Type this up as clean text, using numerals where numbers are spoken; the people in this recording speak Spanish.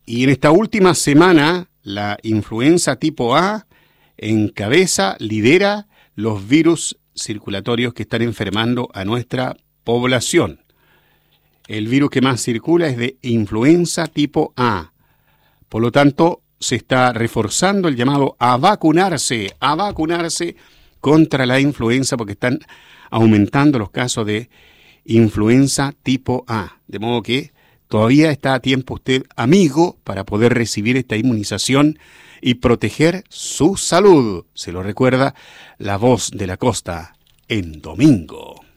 Y en esta última semana, la influenza tipo A lidera los virus circulatorios que están enfermando a nuestra población. El virus que más circula es de influenza tipo A. Por lo tanto, se está reforzando el llamado a vacunarse contra la influenza, porque están aumentando los casos de influenza tipo A. De modo que todavía está a tiempo usted, amigo, para poder recibir esta inmunización y proteger su salud. Se lo recuerda la voz de la costa en domingo.